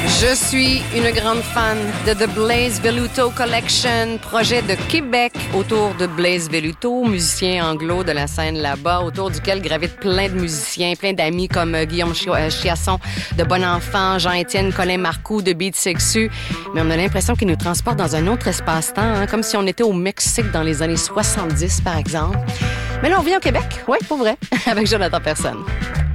Je suis une grande fan de The Blaze Veluto Collection, projet de Québec autour de Blaze Veluto, musicien anglo de la scène là-bas, autour duquel gravitent plein de musiciens, plein d'amis comme Guillaume Chiasson de Bon Enfant, Jean-Étienne Colin Marcoux de Beat Sexu. Mais on a l'impression qu'il nous transporte dans un autre espace-temps, hein, comme si on était au Mexique dans les années 70, par exemple. Mais là, on vient au Québec, oui, pour vrai, avec Jonathan Personne.